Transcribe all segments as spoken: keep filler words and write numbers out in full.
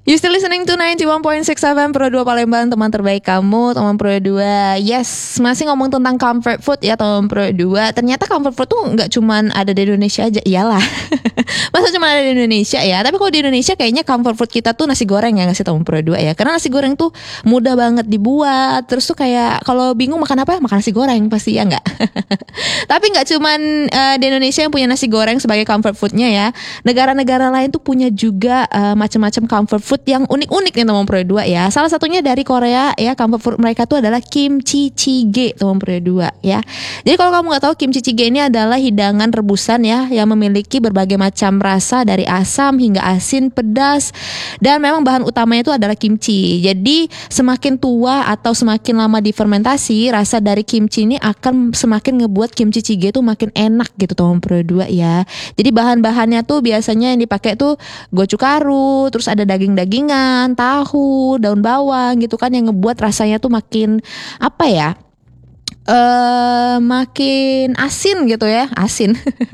You still listening to ninety-one point six F M Pro dua Palembang, teman terbaik kamu, teman Pro dua. Yes, masih ngomong tentang comfort food ya teman Pro dua. Ternyata comfort food tuh gak cuman ada di Indonesia aja. Iyalah, masa cuma ada di Indonesia ya. Tapi kalau di Indonesia kayaknya comfort food kita tuh nasi goreng ya, gak sih teman Pro dua ya. Karena nasi goreng tuh mudah banget dibuat. Terus tuh kayak kalau bingung makan apa, makan nasi goreng pasti ya gak. Tapi gak cuman uh, di Indonesia yang punya nasi goreng sebagai comfort foodnya ya. Negara-negara lain tuh punya juga uh, macam-macam comfort food yang unik-unik nih teman Pro dua ya. Salah satunya dari Korea ya, comfort food mereka tuh adalah kimchi jjigae teman Pro dua ya. Jadi kalau kamu nggak tahu, kimchi jjigae ini adalah hidangan rebusan ya yang memiliki berbagai macam rasa dari asam hingga asin, pedas, dan memang bahan utamanya itu adalah kimchi. Jadi semakin tua atau semakin lama difermentasi, rasa dari kimchi ini akan semakin ngebuat kimchi jjigae tuh makin enak gitu teman Pro dua ya. Jadi bahan-bahannya tuh biasanya yang dipakai tuh gochugaru, terus ada daging dagingan, tahu, daun bawang gitu kan, yang ngebuat rasanya tuh makin apa ya? Eh, makin asin gitu ya, asin.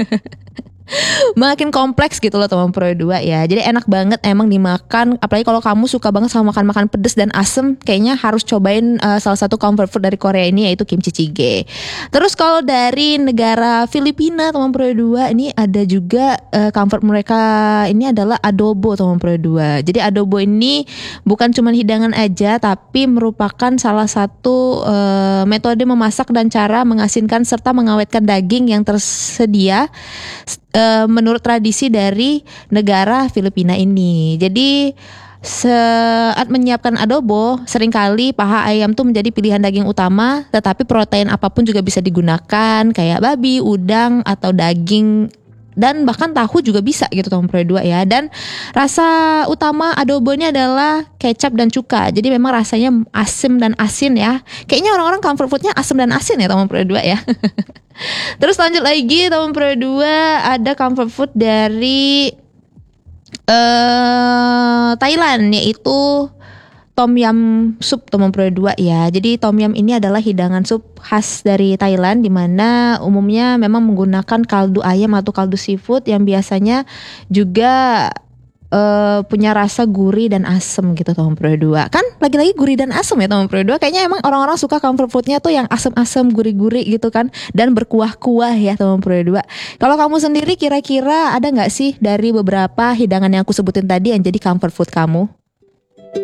Makin kompleks gitu loh teman Pro dua ya. Jadi enak banget emang dimakan. Apalagi kalau kamu suka banget sama makan-makan pedas dan asem, kayaknya harus cobain uh, salah satu comfort food dari Korea ini, yaitu kimchi jjigae. Terus kalau dari negara Filipina teman Pro dua, ini ada juga uh, comfort mereka ini adalah adobo teman Pro dua. Jadi adobo ini bukan cuma hidangan aja, tapi merupakan salah satu uh, metode memasak dan cara mengasinkan serta mengawetkan daging yang tersedia menurut tradisi dari negara Filipina ini. Jadi saat menyiapkan adobo, seringkali paha ayam tuh menjadi pilihan daging utama, tetapi protein apapun juga bisa digunakan, kayak babi, udang, atau daging, dan bahkan tahu juga bisa gitu teman Pro dua ya. Dan rasa utama adobo ini adalah kecap dan cuka. Jadi memang rasanya asin dan asin ya. Kayaknya orang-orang comfort foodnya asam dan asin ya teman Pro dua ya. Terus lanjut lagi teman Pro dua, ada comfort food dari uh, Thailand, yaitu tom yum soup teman Pro dua ya. Jadi tom yum ini adalah hidangan sup khas dari Thailand, di mana umumnya memang menggunakan kaldu ayam atau kaldu seafood yang biasanya juga Uh, punya rasa gurih dan asem gitu teman Pro dua. Kan lagi-lagi gurih dan asem ya teman Pro dua. Kayaknya emang orang-orang suka comfort foodnya tuh yang asem-asem, gurih-gurih gitu kan, dan berkuah-kuah ya teman Pro dua. Kalau kamu sendiri kira-kira ada gak sih dari beberapa hidangan yang aku sebutin tadi yang jadi comfort food kamu?